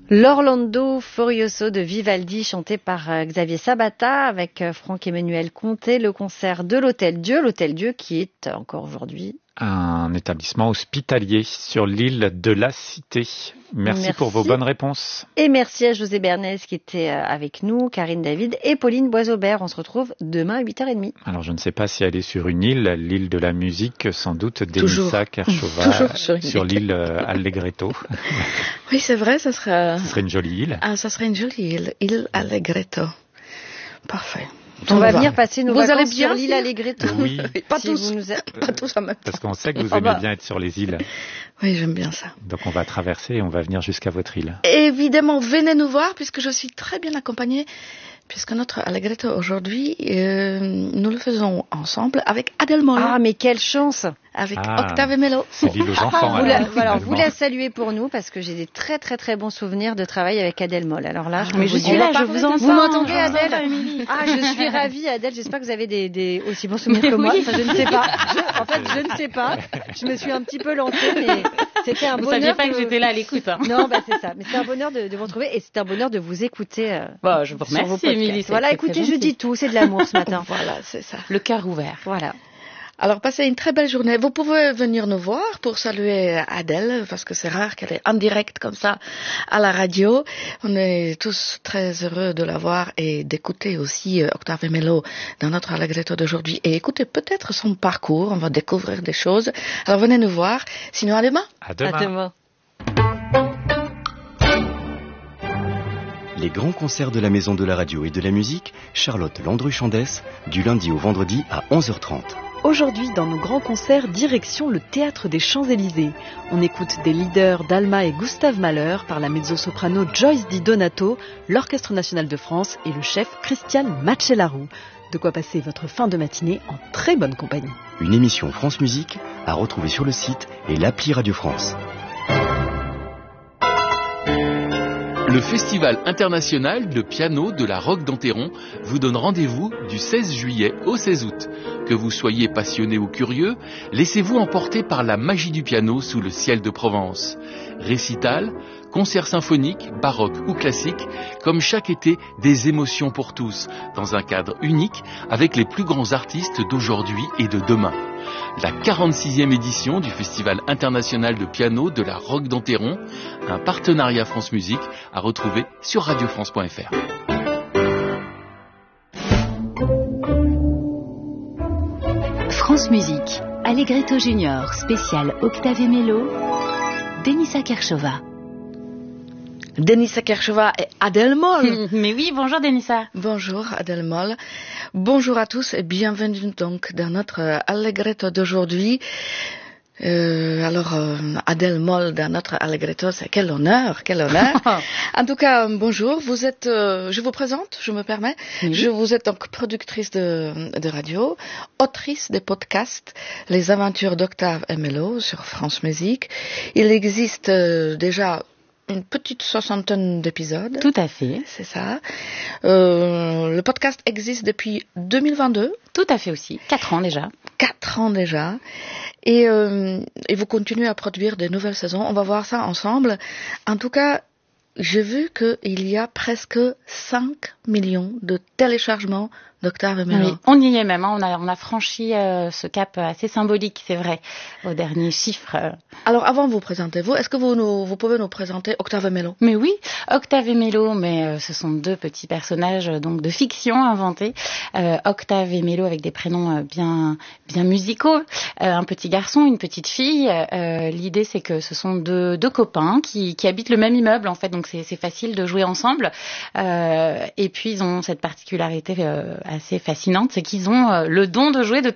L'Orlando Furioso de Vivaldi, chanté par Xavier Sabata avec Franck-Emmanuel Comté, le concert de l'Hôtel Dieu qui est encore aujourd'hui un établissement hospitalier sur l'île de la Cité. Merci pour vos bonnes réponses. Et merci à José Bernès qui était avec nous, Karine David et Pauline Boisaubert. On se retrouve demain à 8h30. Alors je ne sais pas si elle est sur une île, l'île de la musique, sans doute Denisa Kershova sur l'île Allegretto. Oui, c'est vrai, ce serait une jolie île. Ah, ça serait une jolie île Allegretto. Parfait. On va venir passer nos vacances allez bien sur l'île Allegretto. Oui. Pas tous en même temps. Parce qu'on sait que vous aimez bien être sur les îles. Oui, j'aime bien ça. Donc on va traverser et on va venir jusqu'à votre île. Évidemment, venez nous voir puisque je suis très bien accompagnée. Puisque notre Allegretto aujourd'hui, nous le faisons ensemble avec Adèle Moll. Ah, mais quelle chance! Avec Octave et Mélo. C'est l'île aux enfants. Vous la saluez pour nous parce que j'ai des très très très bons souvenirs de travail avec Adèle Moll. Alors là, je suis là, je vous entends. Vous m'entendez, Adèle? Je suis ravie, Adèle. J'espère que vous avez des aussi bons souvenirs que moi. Enfin, je ne sais pas. Je ne sais pas. Je me suis un petit peu lancée, mais c'était un bonheur. Vous saviez pas que j'étais là à l'écoute. Hein. Non, c'est ça. Mais c'est un bonheur de vous retrouver et c'est un bonheur de vous écouter. Je vous remercie, Émilie. Voilà, écoutez, je dis tout. C'est de l'amour ce matin. Voilà, c'est ça. Le cœur ouvert. Voilà. Alors, passez une très belle journée. Vous pouvez venir nous voir pour saluer Adèle, parce que c'est rare qu'elle est en direct comme ça à la radio. On est tous très heureux de la voir et d'écouter aussi Octave et Mélo dans notre Allegretto d'aujourd'hui. Et écoutez peut-être son parcours, on va découvrir des choses. Alors, venez nous voir. Sinon, à demain. À demain. À demain. Les grands concerts de la Maison de la Radio et de la Musique, Charlotte Landru-Chandès, du lundi au vendredi à 11h30. Aujourd'hui, dans nos grands concerts, direction le Théâtre des Champs-Élysées. On écoute des leaders d'Alma et Gustave Mahler par la mezzo-soprano Joyce Di Donato, l'Orchestre National de France et le chef Christian Macellaro. De quoi passer votre fin de matinée en très bonne compagnie. Une émission France Musique à retrouver sur le site et l'appli Radio France. Le Festival international de piano de la Roque d'Enterron vous donne rendez-vous du 16 juillet au 16 août. Que vous soyez passionné ou curieux, laissez-vous emporter par la magie du piano sous le ciel de Provence. Récital, concerts symphoniques, baroques ou classiques, comme chaque été, des émotions pour tous, dans un cadre unique avec les plus grands artistes d'aujourd'hui et de demain. La 46e édition du Festival international de piano de la Roque d'Enterron, un partenariat France Musique à retrouver sur radiofrance.fr. France Musique, Allegretto Junior, spécial Octave et Mélo, Denisa Kershova. Denisa Kershova et Adèle Moll. Mais oui, bonjour Denisa. Bonjour Adèle Moll. Bonjour à tous et bienvenue donc dans notre Allegretto d'aujourd'hui. Adèle Moll dans notre Allegretto, c'est quel honneur. En tout cas, bonjour, vous êtes, je vous présente, je me permets, vous êtes donc productrice de radio, autrice des podcasts Les aventures d'Octave et Mélo sur France Musique. Il existe déjà une petite 60aine d'épisodes. Tout à fait. C'est ça. Le podcast existe depuis 2022. Tout à fait aussi. 4 ans déjà. 4 ans déjà. Et vous continuez à produire de nouvelles saisons. On va voir ça ensemble. En tout cas, j'ai vu qu'il y a presque 5 millions de téléchargements d'Octave et Mélo. Oui, on y est même. On a franchi ce cap assez symbolique, c'est vrai, au dernier chiffre. Alors, avant de vous présenter, est-ce que vous pouvez nous présenter Octave et Mélo? Mais oui, Octave et Mélo, mais ce sont 2 petits personnages donc de fiction inventés. Octave et Mélo avec des prénoms bien musicaux. Un petit garçon, une petite fille. L'idée, c'est que ce sont deux copains qui habitent le même immeuble, en fait, donc c'est facile de jouer ensemble. Et puis, ils ont cette particularité assez fascinante, c'est qu'ils ont le don de jouer de